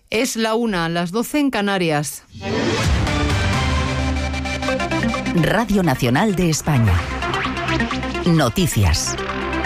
Es la 1, las 12 en Canarias. Radio Nacional de España. Noticias.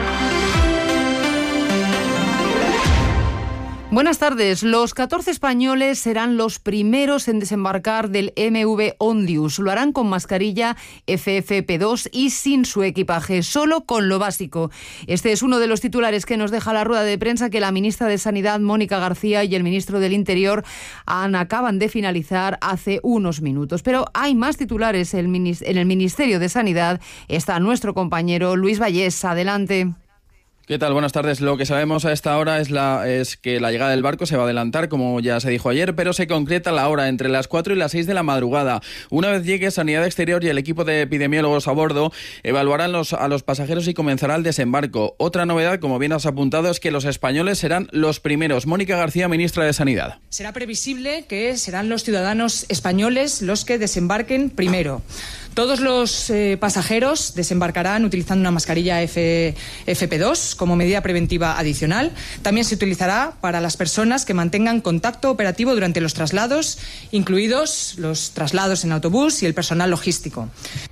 Buenas tardes. Los 14 españoles serán los primeros en desembarcar del MV Ondius. Lo harán con mascarilla FFP2 y sin su equipaje, solo con lo básico. Este es uno de los titulares que nos deja la rueda de prensa que la ministra de Sanidad, Mónica García, y el ministro del Interior acaban de finalizar hace unos minutos. Pero hay más titulares en el Ministerio de Sanidad. Está nuestro compañero Luis Vallés. Adelante. ¿Qué tal? Buenas tardes. Lo que sabemos a esta hora es que la llegada del barco se va a adelantar, como ya se dijo ayer, pero se concreta la hora, entre las 4 y las 6 de la madrugada. Una vez llegue Sanidad Exterior y el equipo de epidemiólogos a bordo, evaluarán a los pasajeros y comenzará el desembarco. Otra novedad, como bien has apuntado, es que los españoles serán los primeros. Mónica García, ministra de Sanidad. Será previsible que serán los ciudadanos españoles los que desembarquen primero. Todos los pasajeros desembarcarán utilizando una mascarilla FFP2 como medida preventiva adicional. También se utilizará para las personas que mantengan contacto operativo durante los traslados, incluidos los traslados en autobús y el personal logístico.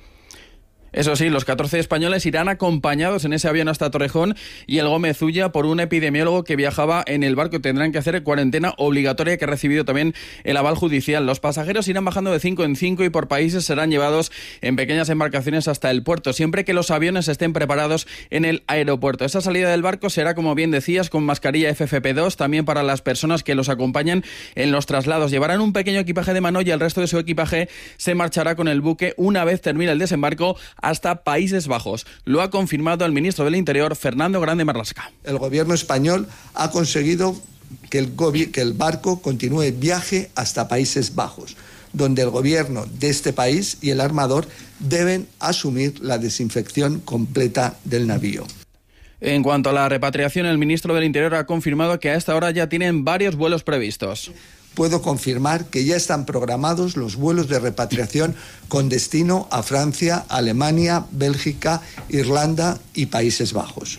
Eso sí, los 14 españoles irán acompañados en ese avión hasta Torrejón y el Gómez Ulla por un epidemiólogo que viajaba en el barco. Tendrán que hacer cuarentena obligatoria, que ha recibido también el aval judicial. Los pasajeros irán bajando de 5 en 5 y por países serán llevados en pequeñas embarcaciones hasta el puerto, siempre que los aviones estén preparados en el aeropuerto. Esa salida del barco será, como bien decías, con mascarilla FFP2, también para las personas que los acompañan en los traslados. Llevarán un pequeño equipaje de mano y el resto de su equipaje se marchará con el buque una vez termine el desembarco hasta Países Bajos. Lo ha confirmado el ministro del Interior, Fernando Grande Marlaska. El gobierno español ha conseguido que el barco continúe viaje hasta Países Bajos, donde el gobierno de este país y el armador deben asumir la desinfección completa del navío. En cuanto a la repatriación, el ministro del Interior ha confirmado que a esta hora ya tienen varios vuelos previstos. Puedo confirmar que ya están programados los vuelos de repatriación con destino a Francia, Alemania, Bélgica, Irlanda y Países Bajos.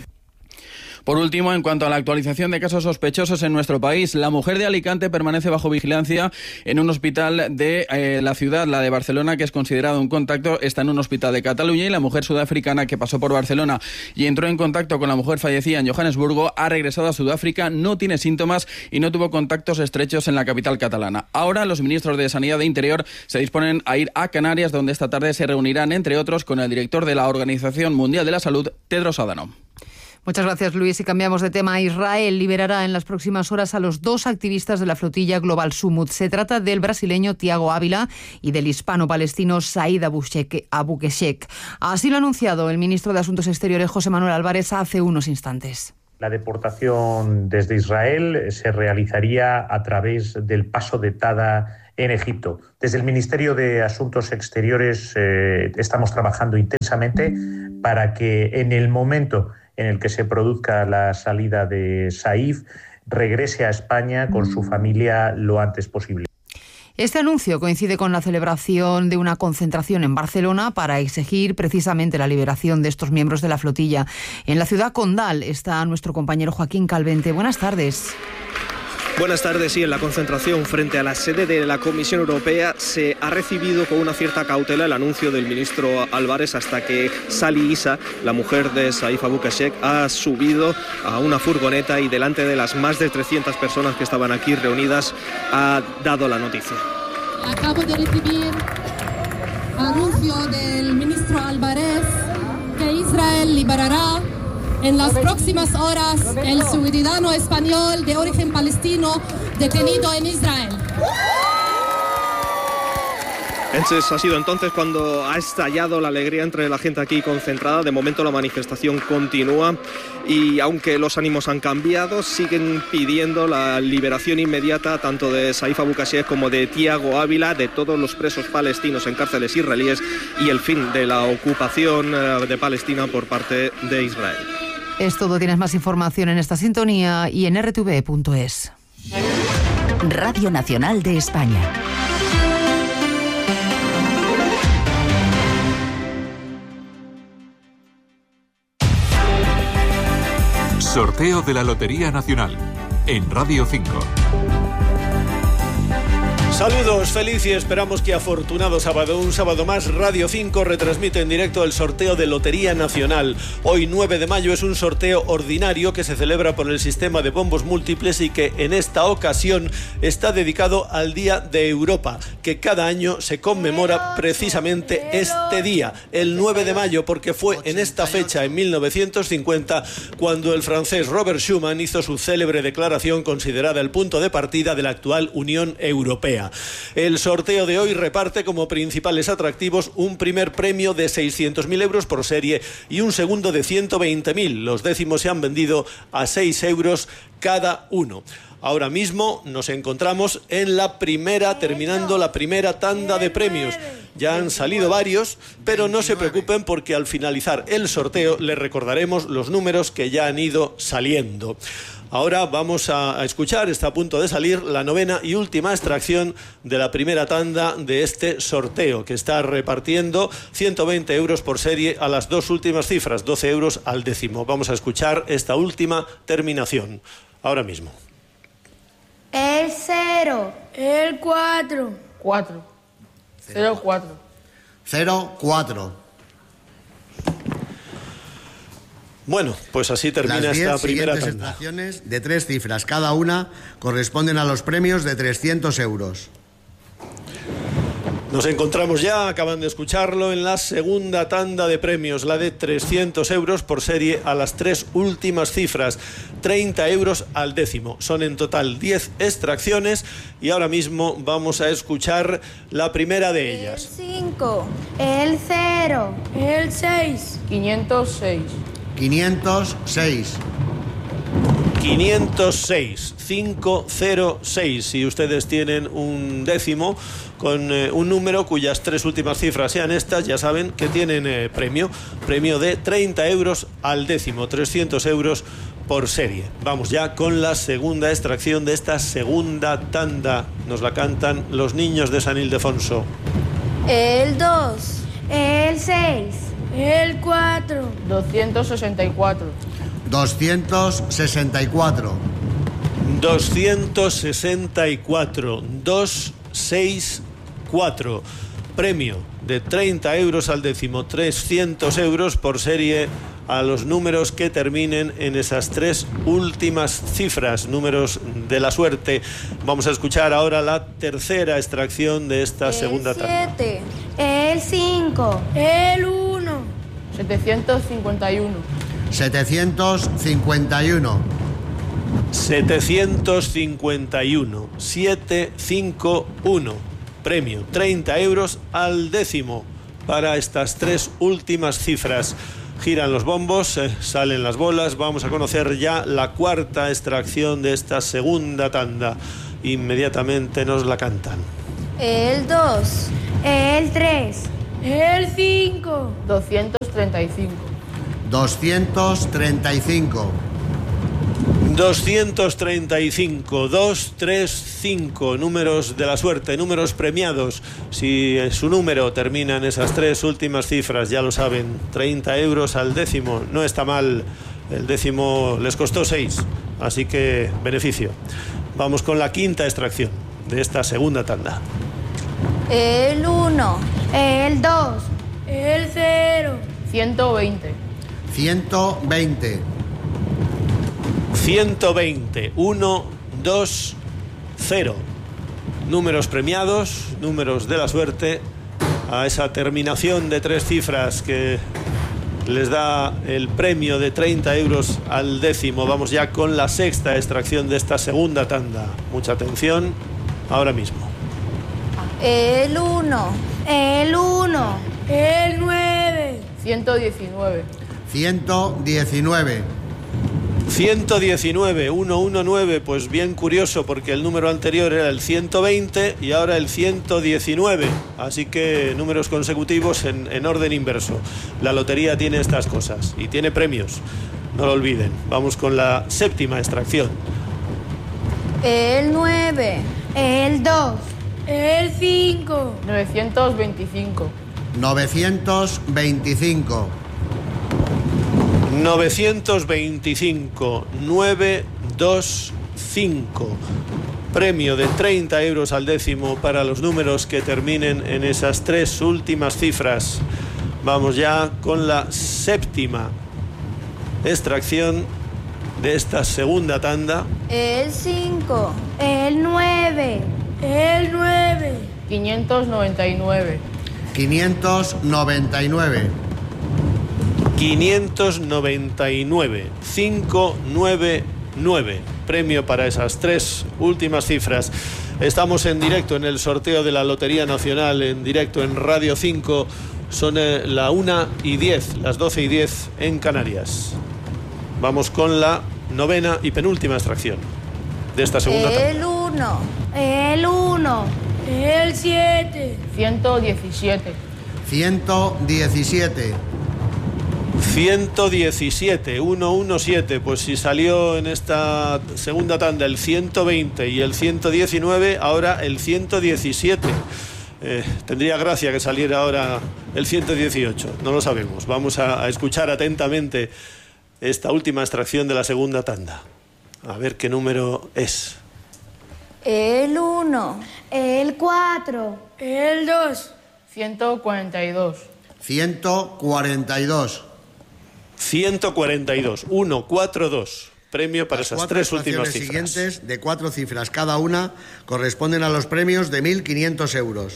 Por último, en cuanto a la actualización de casos sospechosos en nuestro país, la mujer de Alicante permanece bajo vigilancia en un hospital de la ciudad, la de Barcelona, que es considerado un contacto, está en un hospital de Cataluña, y la mujer sudafricana que pasó por Barcelona y entró en contacto con la mujer fallecida en Johannesburgo ha regresado a Sudáfrica, no tiene síntomas y no tuvo contactos estrechos en la capital catalana. Ahora los ministros de Sanidad e Interior se disponen a ir a Canarias, donde esta tarde se reunirán, entre otros, con el director de la Organización Mundial de la Salud, Tedros Adhanom. Muchas gracias, Luis. Y cambiamos de tema. Israel liberará en las próximas horas a los 2 activistas de la flotilla Global Summut. Se trata del brasileño Tiago Ávila y del hispano-palestino Said Abukeshek. Así lo ha anunciado el ministro de Asuntos Exteriores, José Manuel Álvarez, hace unos instantes. La deportación desde Israel se realizaría a través del paso de Tada en Egipto. Desde el Ministerio de Asuntos Exteriores estamos trabajando intensamente para que en el momento en el que se produzca la salida de Saif, regrese a España con su familia lo antes posible. Este anuncio coincide con la celebración de una concentración en Barcelona para exigir precisamente la liberación de estos miembros de la flotilla. En la ciudad condal está nuestro compañero Joaquín Calvente. Buenas tardes. Buenas tardes. Sí, en la concentración frente a la sede de la Comisión Europea se ha recibido con una cierta cautela el anuncio del ministro Álvarez hasta que Sali Issa, la mujer de Saif Abukeshek, ha subido a una furgoneta y delante de las más de 300 personas que estaban aquí reunidas ha dado la noticia. Acabo de recibir anuncio del ministro Álvarez que Israel liberará en las próximas horas el ciudadano español de origen palestino detenido en Israel. Ha sido entonces cuando ha estallado la alegría entre la gente aquí concentrada. De momento la manifestación continúa y aunque los ánimos han cambiado, siguen pidiendo la liberación inmediata tanto de Saif Abukeshek como de Tiago Ávila, de todos los presos palestinos en cárceles israelíes y el fin de la ocupación de Palestina por parte de Israel. Es todo. Tienes más información en esta sintonía y en rtv.es. Radio Nacional de España. Sorteo de la Lotería Nacional en Radio 5. Saludos, feliz y esperamos que afortunado sábado. Un sábado más, Radio 5 retransmite en directo el sorteo de Lotería Nacional. Hoy, 9 de mayo, es un sorteo ordinario que se celebra por el sistema de bombos múltiples y que en esta ocasión está dedicado al Día de Europa, que cada año se conmemora precisamente este día, el 9 de mayo, porque fue en esta fecha, en 1950, cuando el francés Robert Schuman hizo su célebre declaración considerada el punto de partida de la actual Unión Europea. El sorteo de hoy reparte como principales atractivos un primer premio de 600.000 euros por serie y un segundo de 120.000. Los décimos se han vendido a 6 euros cada uno. Ahora mismo nos encontramos en terminando la primera tanda de premios. Ya han salido varios, pero no se preocupen porque al finalizar el sorteo les recordaremos los números que ya han ido saliendo. Ahora vamos a escuchar, está a punto de salir la novena y última extracción de la primera tanda de este sorteo, que está repartiendo 120 euros por serie a las dos últimas cifras, 12 euros al décimo. Vamos a escuchar esta última terminación, ahora mismo. El 0, el 4. 4. 0, 4. 0, 4. Bueno, pues así termina esta primera tanda. Las 10 siguientes extracciones de 3 cifras cada una corresponden a los premios de 300 euros. Nos encontramos ya, acaban de escucharlo, en la segunda tanda de premios, la de 300 euros por serie a las 3 últimas cifras, 30 euros al décimo. Son en total 10 extracciones y ahora mismo vamos a escuchar la primera de ellas. El 5, el 0, el 6. 506. 506. 506, 506. Si ustedes tienen un décimo con un número cuyas 3 últimas cifras sean estas, ya saben que tienen premio de 30 euros al décimo, 300 euros por serie. Vamos ya con la segunda extracción de esta segunda tanda. Nos la cantan los niños de San Ildefonso. El 2, el 6, el 4. 264. 264. 264. 264. Premio de 30 euros al décimo, 300 euros por serie a los números que terminen en esas 3 últimas cifras, números de la suerte. Vamos a escuchar ahora la tercera extracción de esta segunda tanda. El 7, el 5, el 1. 751. 751. 751. 751. Premio 30 euros al décimo para estas 3 últimas cifras. Giran los bombos, salen las bolas. Vamos a conocer ya la cuarta extracción de esta segunda tanda. Inmediatamente nos la cantan. El 2, el 3, el 5. 235. 235. 235, 235, números de la suerte, números premiados. Si su número termina en esas 3 últimas cifras, ya lo saben, 30 euros al décimo, no está mal. El décimo les costó 6, así que beneficio. Vamos con la quinta extracción de esta segunda tanda. El 1, el 2, el 0. 120. 120. 120, 1, 2, 0. Números premiados, números de la suerte, a esa terminación de 3 cifras que les da el premio de 30 euros al décimo. Vamos ya con la sexta extracción de esta segunda tanda. Mucha atención, ahora mismo. El 1, el 1, el 9. 119. 119. 119, 119, pues bien curioso porque el número anterior era el 120 y ahora el 119, así que números consecutivos en orden inverso. La lotería tiene estas cosas y tiene premios, no lo olviden. Vamos con la séptima extracción. El 9, el 2, el 5. 925. 925. 925, 925. 5. Premio de 30 euros al décimo para los números que terminen en esas 3 últimas cifras. Vamos ya con la séptima extracción de esta segunda tanda. El 5. El 9. El 9. 599. 599. 599. 599. Premio para esas 3 últimas cifras. Estamos en directo en el sorteo de la Lotería Nacional, en directo en Radio 5. Son la 1:10, las 12:10 en Canarias. Vamos con la novena y penúltima extracción de esta segunda tanda. El 1. El 1. El 7. 117. 117. 117, 117, pues si salió en esta segunda tanda el 120 y el 119, ahora el 117. Tendría gracia que saliera ahora el 118, no lo sabemos. Vamos a escuchar atentamente esta última extracción de la segunda tanda. A ver qué número es. El 1. El 4. El 2. 142. 142. 142, 142. Premio para esas 3 últimas cifras. Las siguientes, de 4 cifras cada una, corresponden a los premios de 1.500 euros.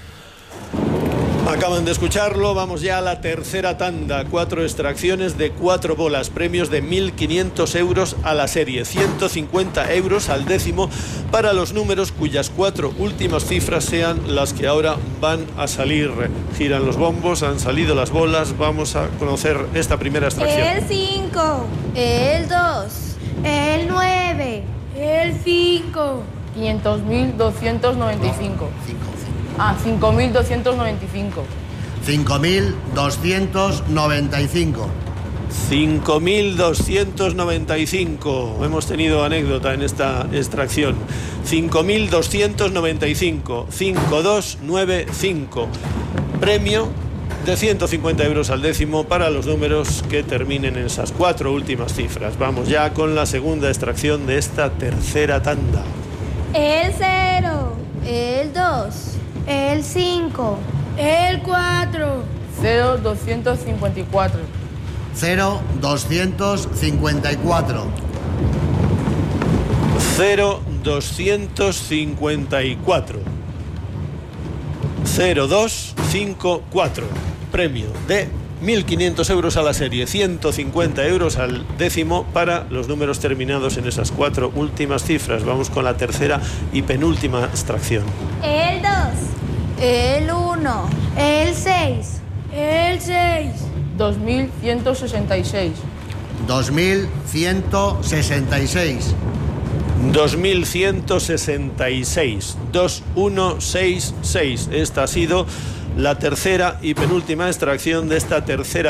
Acaban de escucharlo, vamos ya a la tercera tanda. 4 extracciones de 4 bolas, premios de 1.500 euros a la serie, 150 euros al décimo para los números cuyas 4 últimas cifras sean las que ahora van a salir. Giran los bombos, han salido las bolas, vamos a conocer esta primera extracción. El 5. El 2. El 9. El 5. 500.295. 5.295. 5.295. 5.295. Hemos tenido anécdota en esta extracción. 5.295. 5295. Premio de 150 euros al décimo para los números que terminen en esas 4 últimas cifras. Vamos ya con la segunda extracción de esta tercera tanda. El 0. El 2. El 5. El 4. 0,254. 0,254. 0,254. 0,254. Premio de 1.500 euros a la serie, 150 euros al décimo para los números terminados en esas 4 últimas cifras. Vamos con la tercera y penúltima extracción. El 2. El 1. El 6. El 6. 2.166. 2.166. 2.166. 2166. Esta ha sido la tercera y penúltima extracción de esta tercera